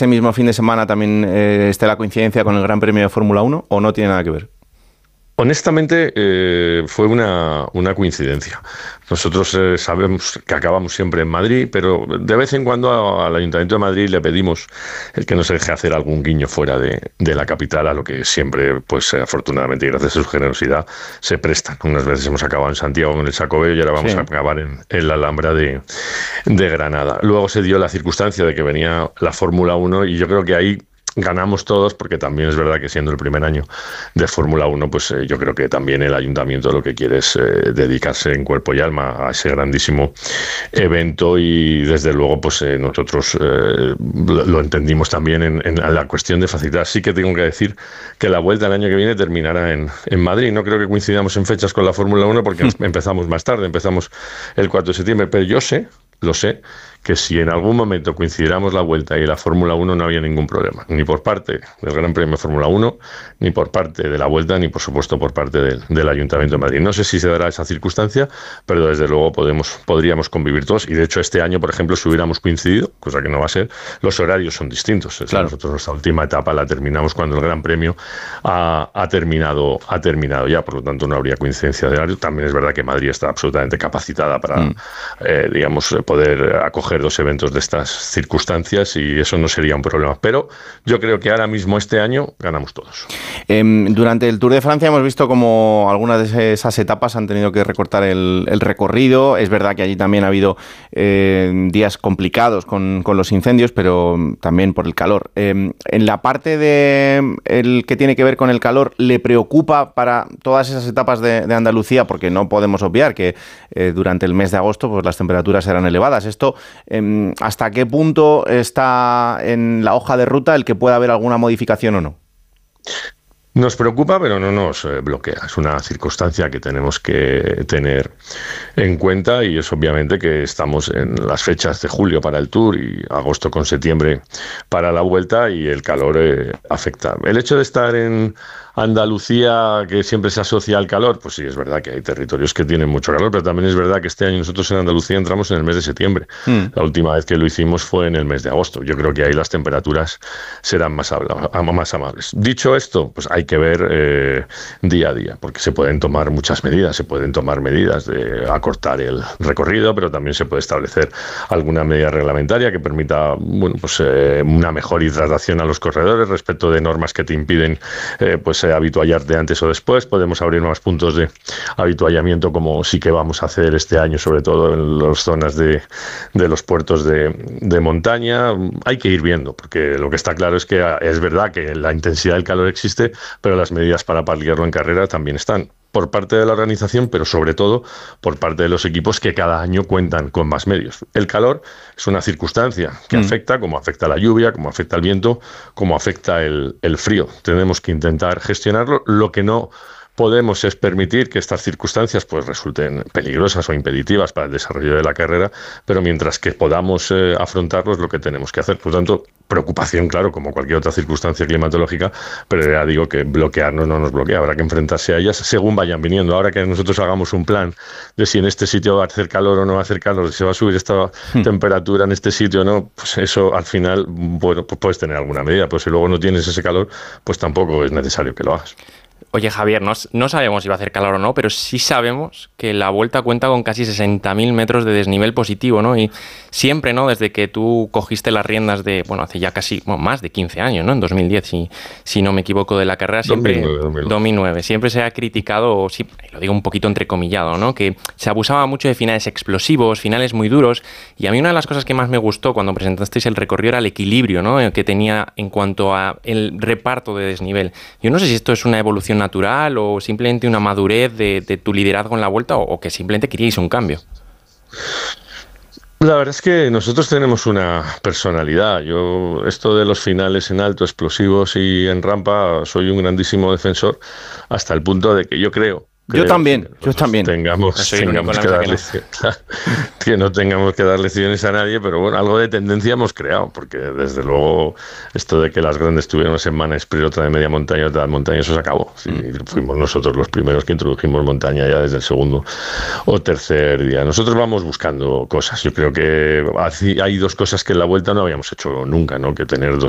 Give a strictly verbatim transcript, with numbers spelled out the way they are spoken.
ese mismo fin de semana también eh, esté la coincidencia con el Gran Premio de Fórmula uno, ¿o no tiene nada que ver? Honestamente, eh, fue una, una coincidencia. Nosotros eh, sabemos que acabamos siempre en Madrid, pero de vez en cuando a, al Ayuntamiento de Madrid le pedimos el que nos deje hacer algún guiño fuera de, de la capital, a lo que siempre, pues afortunadamente y gracias a su generosidad, se prestan. Unas veces hemos acabado en Santiago con el Xacobeo y ahora vamos sí. a acabar en, en la Alhambra de, de Granada. Luego se dio la circunstancia de que venía la Fórmula uno y yo creo que ahí ganamos todos, porque también es verdad que siendo el primer año de Fórmula uno, pues eh, yo creo que también el ayuntamiento lo que quiere es eh, dedicarse en cuerpo y alma a ese grandísimo evento y desde luego pues eh, nosotros eh, lo, lo entendimos también en, en la cuestión de facilitar. Sí que tengo que decir que la vuelta el año que viene terminará en, en Madrid. No creo que coincidamos en fechas con la Fórmula uno porque mm. empezamos más tarde, empezamos el cuatro de septiembre, pero yo sé, lo sé, que si en algún momento coincidiéramos la vuelta y la Fórmula uno no había ningún problema, ni por parte del Gran Premio de Fórmula uno, ni por parte de la vuelta, ni por supuesto por parte del, del Ayuntamiento de Madrid. No sé si se dará esa circunstancia, pero desde luego podemos, podríamos convivir todos, y de hecho este año, por ejemplo, si hubiéramos coincidido, cosa que no va a ser, los horarios son distintos. Es claro. Nosotros nuestra última etapa la terminamos cuando el Gran Premio ha, ha, terminado, ha terminado ya, por lo tanto no habría coincidencia de horario. También es verdad que Madrid está absolutamente capacitada para, mm. eh, digamos, poder acoger dos eventos de estas circunstancias y eso no sería un problema, pero yo creo que ahora mismo este año ganamos todos. Eh, durante el Tour de Francia hemos visto como algunas de esas etapas han tenido que recortar el, el recorrido. Es verdad que allí también ha habido eh, días complicados con, con los incendios, pero también por el calor. Eh, en la parte de el que tiene que ver con el calor, ¿le preocupa para todas esas etapas de, de Andalucía? Porque no podemos obviar que eh, durante el mes de agosto pues las temperaturas serán elevadas. Esto ¿hasta qué punto está en la hoja de ruta el que pueda haber alguna modificación o no? Nos preocupa, pero no nos bloquea. Es una circunstancia que tenemos que tener en cuenta y es obviamente que estamos en las fechas de julio para el Tour y agosto con septiembre para la vuelta y el calor eh, afecta. El hecho de estar en Andalucía, que siempre se asocia al calor, pues sí, es verdad que hay territorios que tienen mucho calor, pero también es verdad que este año nosotros en Andalucía entramos en el mes de septiembre. Mm. La última vez que lo hicimos fue en el mes de agosto. Yo creo que ahí las temperaturas serán más, más amables. Dicho esto, pues hay que ver eh, día a día, porque se pueden tomar muchas medidas. Se pueden tomar medidas de acortar el recorrido, pero también se puede establecer alguna medida reglamentaria que permita, bueno, pues eh, una mejor hidratación a los corredores respecto de normas que te impiden eh, pues habituallarte antes o después. Podemos abrir más puntos de habituallamiento, como sí que vamos a hacer este año, sobre todo en las zonas de, de los puertos de, de montaña. Hay que ir viendo, porque lo que está claro es que es verdad que la intensidad del calor existe, pero las medidas para paliarlo en carrera también están, por parte de la organización, pero sobre todo por parte de los equipos que cada año cuentan con más medios. El calor es una circunstancia que mm. afecta, como afecta la lluvia, como afecta el viento, como afecta el, el frío. Tenemos que intentar gestionarlo. Lo que no podemos es permitir que estas circunstancias pues resulten peligrosas o impeditivas para el desarrollo de la carrera, pero mientras que podamos eh, afrontarlos, lo que tenemos que hacer. Por lo tanto, preocupación, claro, como cualquier otra circunstancia climatológica, pero ya digo que bloquearnos no nos bloquea, habrá que enfrentarse a ellas según vayan viniendo. Ahora que nosotros hagamos un plan de si en este sitio va a hacer calor o no va a hacer calor, si se va a subir esta hmm. temperatura en este sitio o no, pues eso al final, bueno, pues puedes tener alguna medida, pero si luego no tienes ese calor, pues tampoco es necesario que lo hagas. Oye, Javier, no, no sabemos si va a hacer calor o no, pero sí sabemos que la Vuelta cuenta con casi sesenta mil metros de desnivel positivo, ¿no? Y siempre, ¿no? Desde que tú cogiste las riendas de, bueno, hace ya casi, bueno, más de quince años, ¿no? En dos mil diez, si, si no me equivoco, de la carrera, siempre... dos mil nueve, dos mil nueve. dos mil nueve. Siempre se ha criticado, o sí, lo digo un poquito entrecomillado, ¿no? Que se abusaba mucho de finales explosivos, finales muy duros, y a mí una de las cosas que más me gustó cuando presentasteis el recorrido era el equilibrio, ¿no? Que tenía en cuanto a el reparto de desnivel. Yo no sé si esto es una evolución natural o simplemente una madurez de, de tu liderazgo en la Vuelta o, o que simplemente queríais un cambio. La verdad es que nosotros tenemos una personalidad. Yo, esto de los finales en alto, explosivos y en rampa, soy un grandísimo defensor hasta el punto de que yo creo Yo también, yo también. Tengamos, tengamos que, dar lecciones, que no tengamos que dar lecciones a nadie, pero bueno, algo de tendencia hemos creado, porque desde luego esto de que las grandes tuvieron una semana sprint, otra de media montaña, otra de montaña, eso se acabó. Sí, mm. Fuimos nosotros los primeros que introdujimos montaña ya desde el segundo o tercer día. Nosotros vamos buscando cosas. Yo creo que hay dos cosas que en la Vuelta no habíamos hecho nunca, ¿no? Que tener dos